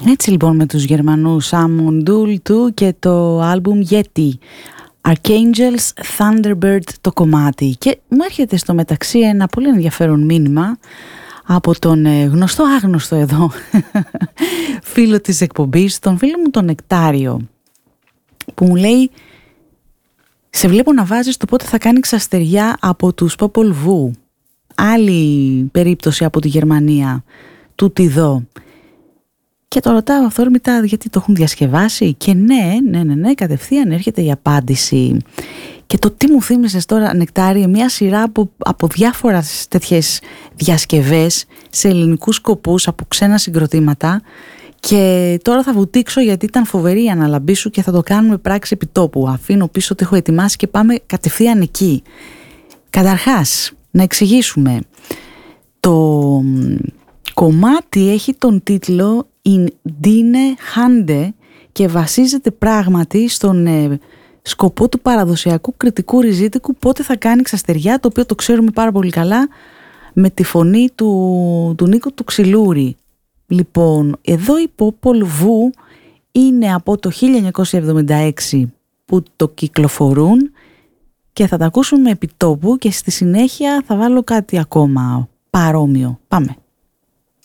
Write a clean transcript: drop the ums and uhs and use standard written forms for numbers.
Έτσι λοιπόν με τους Γερμανούς Amundul του και το άλμπουμ Yeti, Archangels Thunderbird το κομμάτι. Και μου έρχεται στο μεταξύ ένα πολύ ενδιαφέρον μήνυμα από τον γνωστό άγνωστο εδώ φίλο της εκπομπής, τον φίλο μου τον Νεκτάριο, που μου λέει: σε βλέπω να βάζεις το πότε θα κάνει ξαστεριά από τους Popol Vuh. Άλλη περίπτωση από τη Γερμανία, τούτη εδώ. Και το ρωτάω αυθόρμητα γιατί το έχουν διασκευάσει. Και ναι, κατευθείαν έρχεται η απάντηση. Και το τι μου θύμισες τώρα, Νεκτάρη, μια σειρά από διάφορες τέτοιες διασκευές σε ελληνικούς σκοπούς από ξένα συγκροτήματα. Και τώρα θα βουτήξω γιατί ήταν φοβερή η αναλαμπή σου και θα το κάνουμε πράξη επιτόπου. Αφήνω πίσω ότι έχω ετοιμάσει και πάμε κατευθείαν εκεί. Καταρχάς, να εξηγήσουμε. Το κομμάτι έχει τον τίτλο In Dine Hande και βασίζεται πράγματι στον σκοπό του παραδοσιακού κριτικού ριζίτικου πότε θα κάνει ξαστεριά, το οποίο το ξέρουμε πάρα πολύ καλά με τη φωνή του Νίκου του Ξυλούρη. Λοιπόν, εδώ οι Popol Vuh είναι από το 1976 που το κυκλοφορούν και θα τα ακούσουμε επιτόπου και στη συνέχεια θα βάλω κάτι ακόμα παρόμοιο. Πάμε.